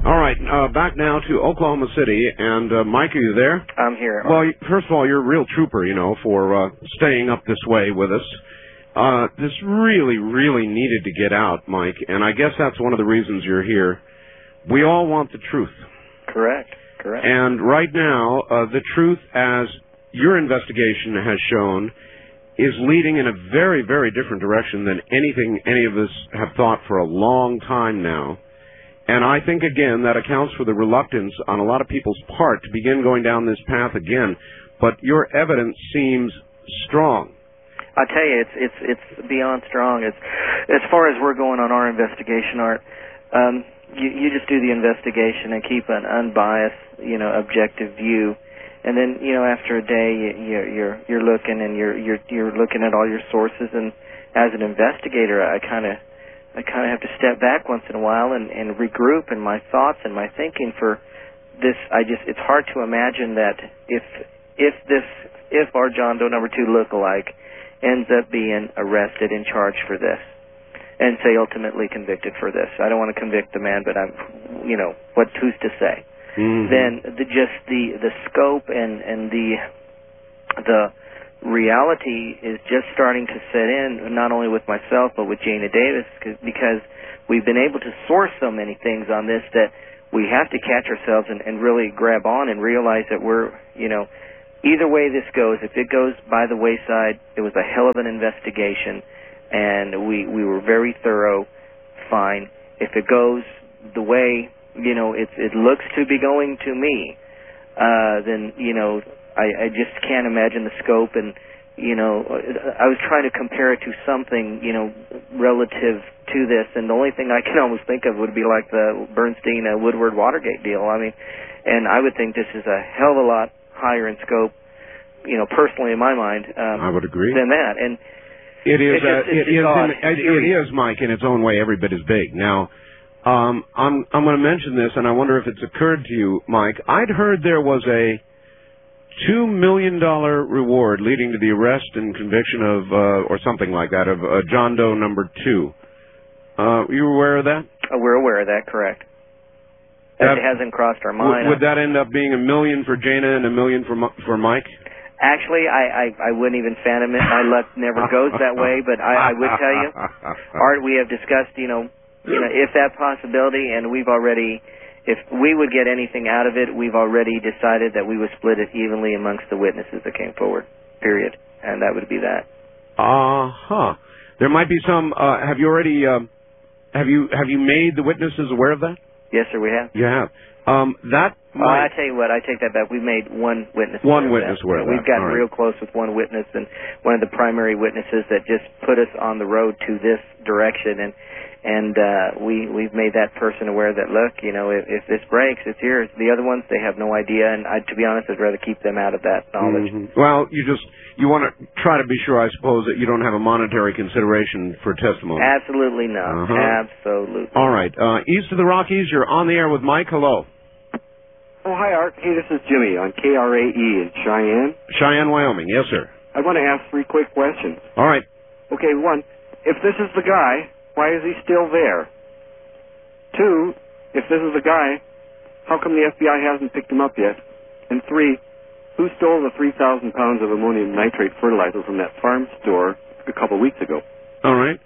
All right, back now to Oklahoma City, and Mike, are you there? I'm here. Well, first of all, you're a real trooper, for staying up this way with us. This really, really needed to get out, Mike, and I guess that's one of the reasons you're here. We all want the truth. Correct. And right now, the truth, as your investigation has shown, is leading in a very, very different direction than anything any of us have thought for a long time now. And I think, again, that accounts for the reluctance on a lot of people's part to begin going down this path again. But your evidence seems strong. I tell you, it's beyond strong. As far as we're going on our investigation, Art, you just do the investigation and keep an unbiased, objective view. And then, after a day, you're looking and you're looking at all your sources. And as an investigator, I kind of have to step back once in a while and regroup in my thoughts and my thinking for this. It's hard to imagine that if our John Doe number 2 lookalike ends up being arrested and charged for this, and say ultimately convicted for this. I don't want to convict the man, but who's to say? Mm-hmm. Then the scope and the reality is just starting to set in, not only with myself but with Jana Davis, because we've been able to source so many things on this that we have to catch ourselves and really grab on and realize that we're, either way this goes, if it goes by the wayside, it was a hell of an investigation, and we were very thorough, fine. If it goes the way, it looks to be going to me, then, I just can't imagine the scope. And, I was trying to compare it to something, relative to this, and the only thing I can almost think of would be like the Bernstein Woodward Watergate deal. And I would think this is a hell of a lot higher in scope, personally in my mind. I would agree. Than that. And it is, Mike, in its own way, every bit as big. Now, I'm going to mention this, and I wonder if it's occurred to you, Mike. I'd heard there was a $2 million reward leading to the arrest and conviction of, or something like that, of John Doe number 2. You aware of that? We're aware of that, correct. That hasn't crossed our mind. Would that end up being $1 million for Jana and $1 million for Mike? Actually, I wouldn't even fathom it. My luck never goes that way, but I would tell you, Art, we have discussed, if that possibility, and we've already, if we would get anything out of it, we've already decided that we would split it evenly amongst the witnesses that came forward, period. And that would be that. There might be some, have you already, have you made the witnesses aware of that? Yes, sir, we have. You have. I tell you what, I take that back. We've made one witness. One witness aware of that. We've gotten real close with one witness, and one of the primary witnesses that just put us on the road to this direction. And we've made that person aware that, look, if this breaks, it's yours. The other ones, they have no idea, and to be honest, I'd rather keep them out of that knowledge. Mm-hmm. Well, you want to try to be sure, I suppose, that you don't have a monetary consideration for testimony. Absolutely not. Absolutely. All right. East of the Rockies, you're on the air with Mike. Hello. Oh, hi, Art. Hey, this is Jimmy on KRAE in Cheyenne. Cheyenne, Wyoming. Yes, sir. I want to ask 3 quick questions. All right. Okay, 1, if this is the guy, why is he still there? 2, if this is the guy, how come the FBI hasn't picked him up yet? And 3, who stole the 3,000 pounds of ammonium nitrate fertilizer from that farm store a couple weeks ago? All right.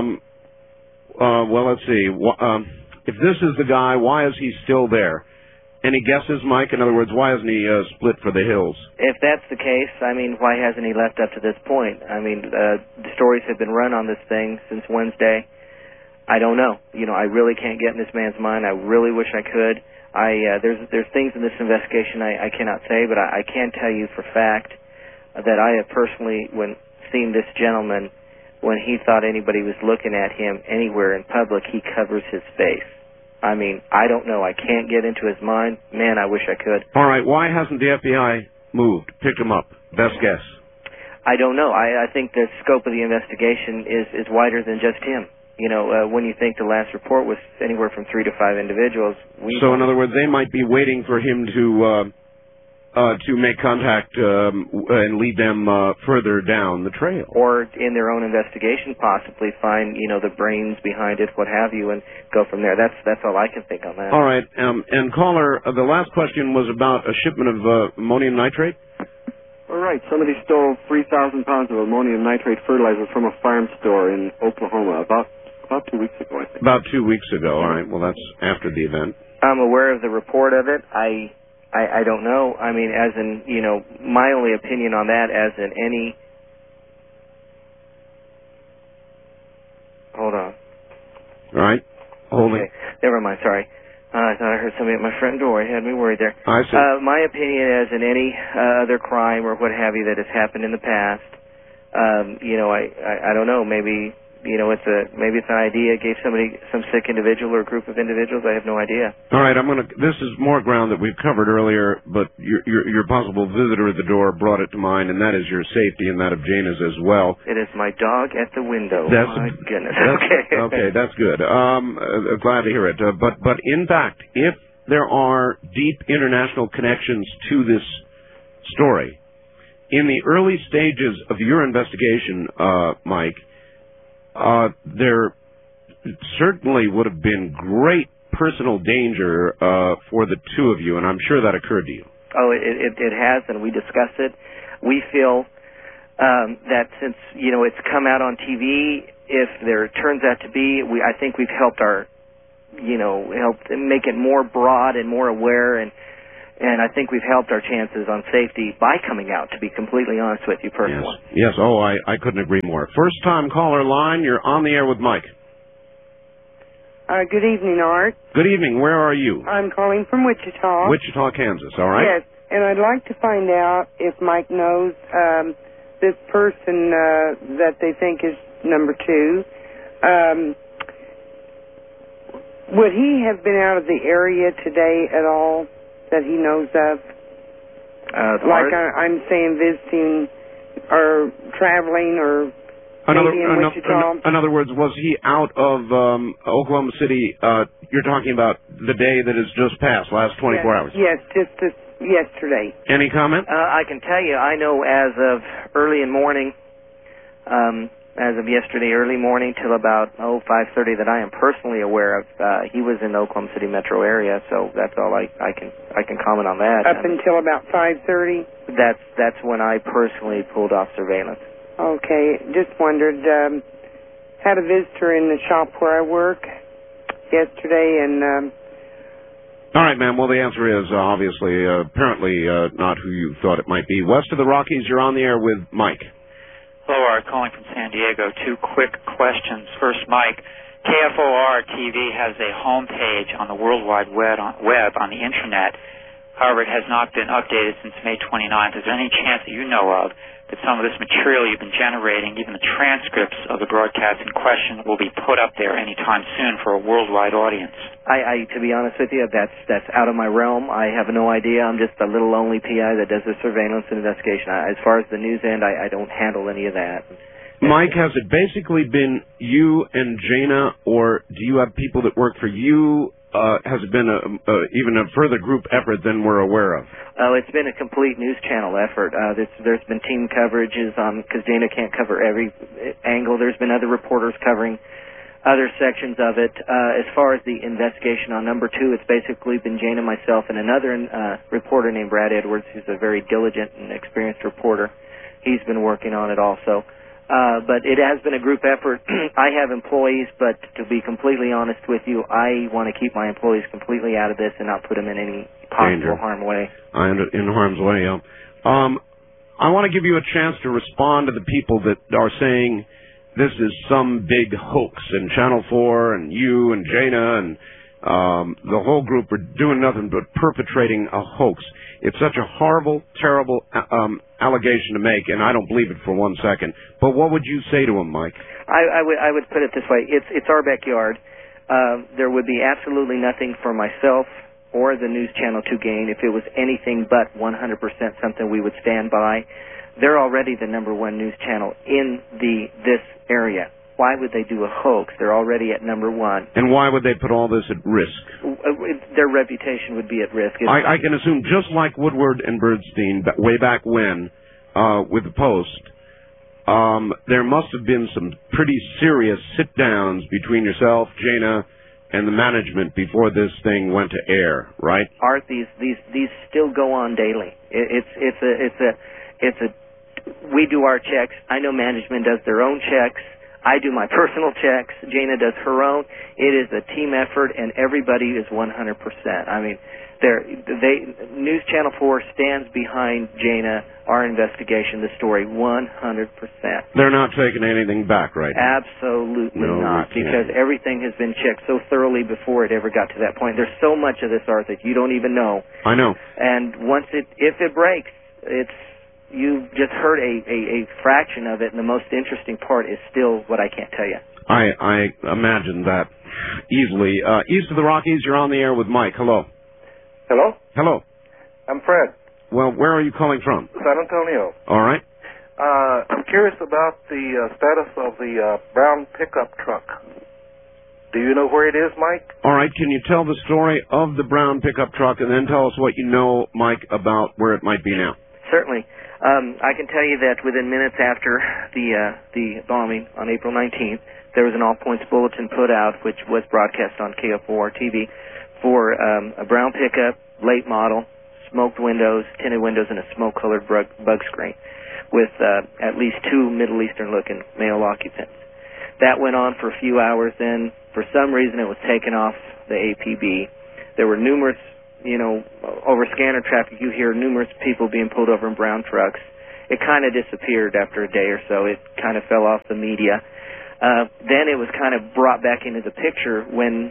Well, let's see. If this is the guy, why is he still there? Any guesses, Mike? In other words, why hasn't he split for the hills? If that's the case, why hasn't he left up to this point? The stories have been run on this thing since Wednesday. I don't know. I really can't get in this man's mind. I really wish I could. There's things in this investigation I cannot say, but I can tell you for fact that I have personally, when seen this gentleman, when he thought anybody was looking at him anywhere in public, he covers his face. I don't know. I can't get into his mind. Man, I wish I could. All right. Why hasn't the FBI moved, picked him up? Best guess. I don't know. I think the scope of the investigation is wider than just him. When you think the last report was anywhere from 3 to 5 individuals. So, in other words, they might be waiting for him to to make contact and lead them further down the trail. Or in their own investigation, possibly find, the brains behind it, what have you, and go from there. That's all I can think on that. All right. And caller, the last question was about a shipment of ammonium nitrate? All right. Somebody stole 3,000 pounds of ammonium nitrate fertilizer from a farm store in Oklahoma about 2 weeks ago, I think. About 2 weeks ago. All right. Well, that's after the event. I'm aware of the report of it. I don't know. I mean, as in, my only opinion on that, as in any... Hold on. All right. Holding. Okay. Never mind. Sorry. I thought I heard somebody at my front door. It had me worried there. I see. My opinion, as in any other crime or what have you that has happened in the past, I don't know. Maybe maybe it's an idea. Gave somebody, some sick individual or group of individuals. I have no idea. All right. This is more ground that we've covered earlier, but your possible visitor at the door brought it to mind, and that is your safety and that of Jana's as well. It is my dog at the window. My goodness. Okay, that's good. Glad to hear it. But in fact, if there are deep international connections to this story, in the early stages of your investigation, Mike, there certainly would have been great personal danger for the two of you, and I'm sure that occurred to you. Oh, it has, and we discussed it. We feel that since it's come out on TV, if there turns out to be, I think we've helped helped make it more broad and more aware, and I think we've helped our chances on safety by coming out, to be completely honest with you personally. Yes. Oh, I couldn't agree more. First-time caller line, you're on the air with Mike. Good evening, Art. Good evening. Where are you? I'm calling from Wichita. Wichita, Kansas. All right. Yes, and I'd like to find out if Mike knows this person that they think is number 2. Would he have been out of the area today at all that he knows of? Like I'm saying, visiting or traveling or maybe in Wichita? In other words, was he out of Oklahoma City? You're talking about the day that has just passed, last 24 hours? Yes, just yesterday. Any comment? I can tell you, I know as of early in morning, as of yesterday early morning till about 5:30 that I am personally aware of, he was in the Oklahoma City metro area, so that's all I can comment on that. Up until about 5:30? That's when I personally pulled off surveillance. Okay, just wondered, had a visitor in the shop where I work yesterday, and... All right, ma'am. Well, the answer is obviously, apparently not who you thought it might be. West of the Rockies, you're on the air with Mike. Hello, Art, calling from San Diego. 2 quick questions. First, Mike, KFOR TV has a homepage on the World Wide Web on the Internet. However, it has not been updated since May 29th. Is there any chance that you know of that some of this material you've been generating, even the transcripts of the broadcast in question, will be put up there anytime soon for a worldwide audience? To be honest with you, that's out of my realm. I have no idea. I'm just a little lonely PI that does the surveillance and investigation. As far as the news end, I don't handle any of that. Mike, has it basically been you and Jana, or do you have people that work for you? Has it been even a further group effort than we're aware of? It's been a complete news channel effort. There's been team coverages because Jana can't cover every angle. There's been other reporters covering other sections of it. As far as the investigation on number 2, it's basically been Jana, myself, and another reporter named Brad Edwards, who's a very diligent and experienced reporter. He's been working on it also. But it has been a group effort. I have employees, but to be completely honest with you, I want to keep my employees completely out of this and not put them in any possible harm way. In harm's way, yeah. I want to give you a chance to respond to the people that are saying this is some big hoax, and Channel 4 and you and Jana and the whole group are doing nothing but perpetrating a hoax. It's such a horrible, terrible allegation to make, and I don't believe it for 1 second. But what would you say to him, Mike? I would put it this way. It's our backyard. There would be absolutely nothing for myself or the news channel to gain if it was anything but 100% something we would stand by. They're already the number 1 news channel in this area. Why would they do a hoax? They're already at number 1. And why would they put all this at risk? their reputation would be at risk. I can assume, just like Woodward and Bernstein way back when with the Post, there must have been some pretty serious sit-downs between yourself, Jana, and the management before this thing went to air, right? Art, these still go on daily. We do our checks. I know management does their own checks. I do my personal checks. Jana does her own. It is a team effort, and everybody is 100%. I mean, News Channel 4 stands behind Jana, our investigation, the story, 100%. They're not taking anything back right now? Absolutely not, because everything has been checked so thoroughly before it ever got to that point. There's so much of this, Art, that you don't even know. I know. And if it breaks, you've just heard a fraction of it, and the most interesting part is still what I can't tell you. I imagine that easily. East of the Rockies, you're on the air with Mike. Hello. Hello? Hello. I'm Fred. Well, where are you calling from? San Antonio. All right. I'm curious about the status of the brown pickup truck. Do you know where it is, Mike? All right. Can you tell the story of the brown pickup truck and then tell us what you know, Mike, about where it might be now? Certainly. I can tell you that within minutes after the bombing on April 19th, there was an all-points bulletin put out, which was broadcast on KFOR TV, for a brown pickup, late model, smoked windows, tinted windows, and a smoke-colored bug screen with at least 2 Middle Eastern-looking male occupants. That went on for a few hours. Then, for some reason, it was taken off the APB. There were numerous, over scanner traffic, you hear numerous people being pulled over in brown trucks. It kind of disappeared after a day or so. It kind of fell off the media. Then it was kind of brought back into the picture when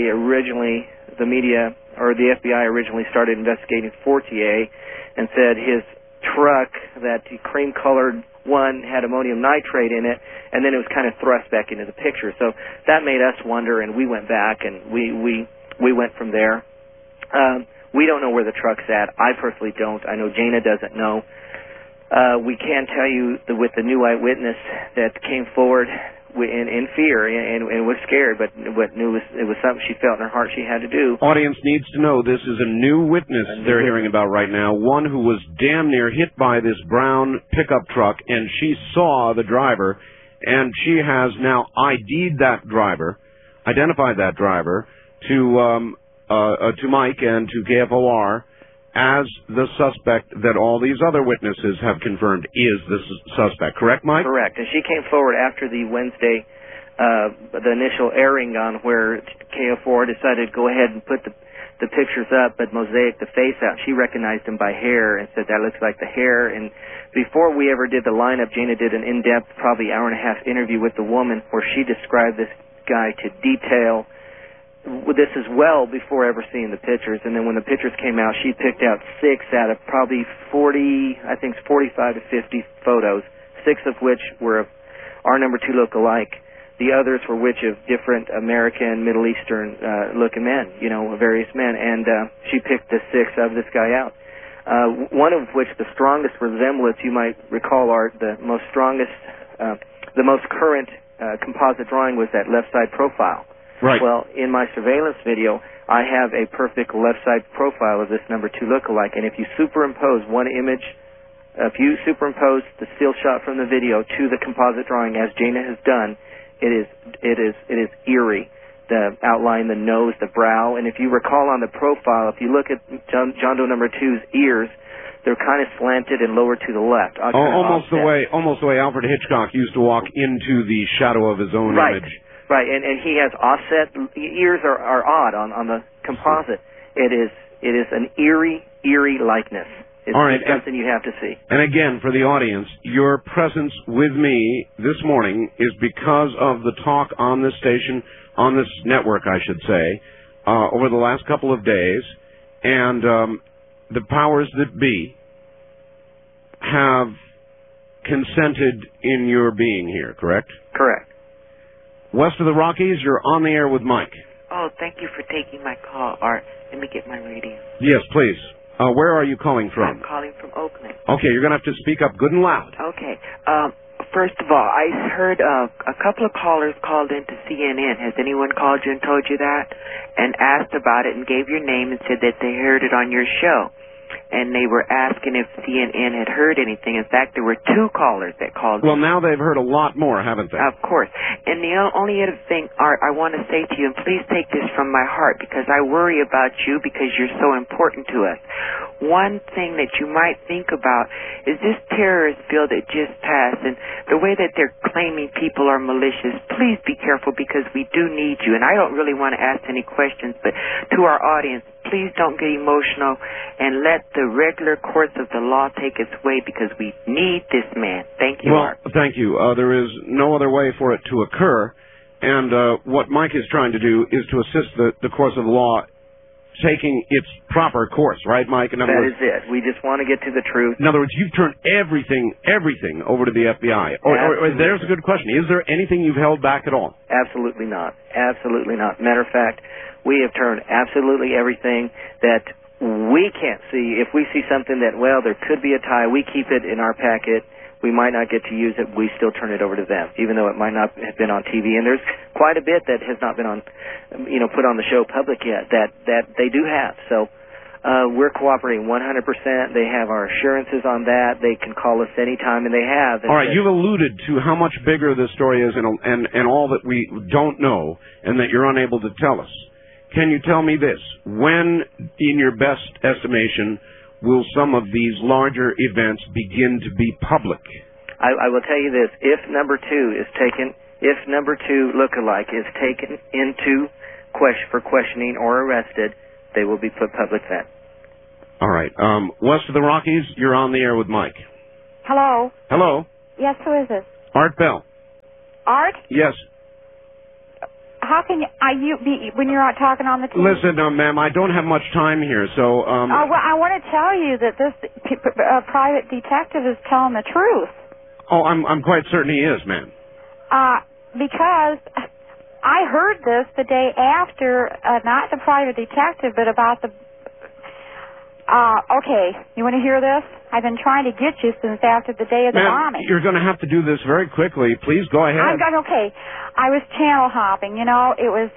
the media, or the FBI originally started investigating Fortier and said his truck, that cream-colored one, had ammonium nitrate in it, and then it was kind of thrust back into the picture. So that made us wonder, and we went back, and we went from there. We don't know where the truck's at. I personally don't. I know Jana doesn't know. We can tell you that with the new eyewitness that came forward in fear and was scared, but knew it was something she felt in her heart she had to do. Audience needs to know this is a new witness they're hearing about right now, one who was damn near hit by this brown pickup truck, and she saw the driver, and she has now ID'd that driver, identified that driver to Mike and to KFOR as the suspect that all these other witnesses have confirmed is the suspect. Correct, Mike? Correct. And she came forward after the Wednesday, the initial airing on where KFOR decided to go ahead and put the pictures up, but mosaic the face out. She recognized him by hair and said, that looks like the hair. And before we ever did the lineup, Jana did an in-depth, probably hour-and-a-half interview with the woman where she described this guy to detail. This is well before ever seeing the pictures, and then when the pictures came out, she picked out 6 out of probably 40, I think 45 to 50 photos, 6 of which were of our number 2 look-alike. The others were which of different American, Middle Eastern looking men, various men, and she picked the 6 of this guy out. One of which, the strongest resemblance, you might recall, Art, the most current composite drawing was that left side profile. Right. Well, in my surveillance video, I have a perfect left-side profile of this number 2 lookalike, and if you superimpose one image, if you superimpose the still shot from the video to the composite drawing, as Jana has done, it is eerie. The outline, the nose, the brow, and if you recall on the profile, if you look at John Doe number 2's ears, they're kind of slanted and lower to the left. Almost the way Alfred Hitchcock used to walk into the shadow of his own image. Right, and he has offset ears are odd on the composite. It is an eerie likeness. It's something you have to see. And again, for the audience, your presence with me this morning is because of the talk on this station, on this network, I should say, over the last couple of days, and the powers that be have consented in your being here, correct? Correct. West of the Rockies, you're on the air with Mike. Oh, thank you for taking my call, Art. Let me get my radio. Yes, please. Where are you calling from? I'm calling from Oakland. Okay, you're going to have to speak up good and loud. Okay. first of all, I heard a couple of callers called into CNN. Has anyone called you and told you that? And asked about it and gave your name and said that they heard it on your show. And they were asking if CNN had heard anything. In fact, there were 2 callers that called. Well, now they've heard a lot more, haven't they? Of course. And the only other thing, Art, I want to say to you, and please take this from my heart, because I worry about you because you're so important to us. One thing that you might think about is this terrorist bill that just passed, and the way that they're claiming people are malicious. Please be careful, because we do need you. And I don't really want to ask any questions, but to our audience, please don't get emotional and let the regular course of the law take its way, because we need this man. Thank you, Well, Art. thank you. There is no other way for it to occur, and what Mike is trying to do is to assist the course of the law taking its proper course, right, Mike? In other words, That is it. We just want to get to the truth. In other words, you've turned everything over to the FBI. Or there's a good question. Is there anything you've held back at all? Absolutely not. Absolutely not. Matter of fact, we have turned absolutely everything that we can't see. If we see something that, well, there could be a tie, we keep it in our packet. We might not get to use it. We still turn it over to them, even though it might not have been on TV. And there's quite a bit that has not been on, put on the show public yet that they do have. So we're cooperating 100%. They have our assurances on that. They can call us anytime, and they have. All right, you've alluded to how much bigger this story is and all that we don't know and that you're unable to tell us. Can you tell me this? When, in your best estimation, will some of these larger events begin to be public? I will tell you this. If number 2 lookalike is taken into for questioning or arrested, they will be put public then. All right. West of the Rockies, you're on the air with Mike. Hello. Hello. Yes, who is this? Art Bell. Art? Yes. How can you be when you're out talking on the TV? Listen, ma'am, I don't have much time here, so... well, I want to tell you that this private detective is telling the truth. Oh, I'm quite certain he is, ma'am. Because I heard this the day after, not the private detective, but about the... okay, you want to hear this? I've been trying to get you since after the day of the bombing. You're going to have to do this very quickly. Please go ahead. Okay. I was channel hopping. It was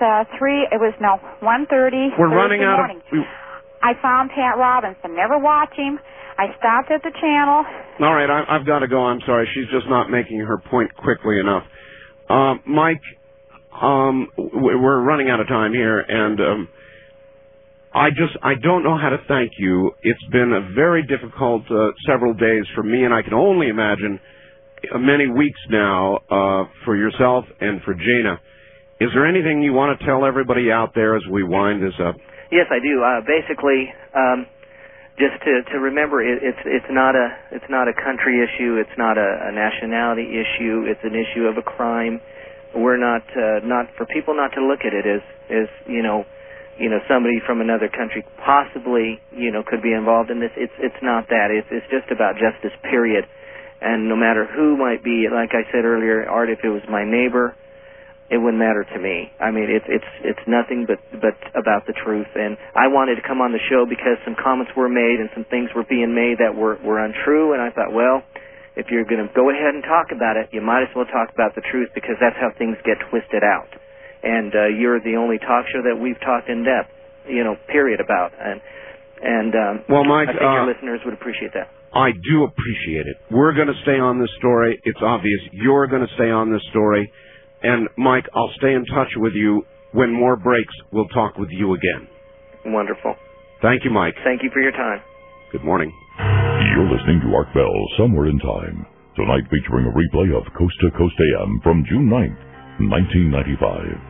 1:30. We're running out morning. I found Pat Robinson. Never watch him. I stopped at the channel. All right, I've got to go. I'm sorry. She's just not making her point quickly enough. Mike, we're running out of time here, and I don't know how to thank you. It's been a very difficult several days for me, and I can only imagine many weeks now for yourself and for Jana. Is there anything you want to tell everybody out there as we wind this up? Yes, I do. Basically, just to remember, it's not a country issue. It's not a nationality issue. It's an issue of a crime. We're not for people not to look at it as somebody from another country possibly could be involved in this. It's not that. It's just about justice, period. And no matter who might be, like I said earlier, Art, if it was my neighbor, it wouldn't matter to me. I mean, it's nothing but about the truth. And I wanted to come on the show because some comments were made and some things were being made that were untrue. And I thought, well, if you're going to go ahead and talk about it, you might as well talk about the truth, because that's how things get twisted out. And you're the only talk show that we've talked in depth, period, about. And well, Mike, I think your listeners would appreciate that. I do appreciate it. We're going to stay on this story. It's obvious you're going to stay on this story. And, Mike, I'll stay in touch with you. When more breaks, we'll talk with you again. Wonderful. Thank you, Mike. Thank you for your time. Good morning. You're listening to Art Bell, Somewhere in Time. Tonight featuring a replay of Coast to Coast AM from June 9th, 1995.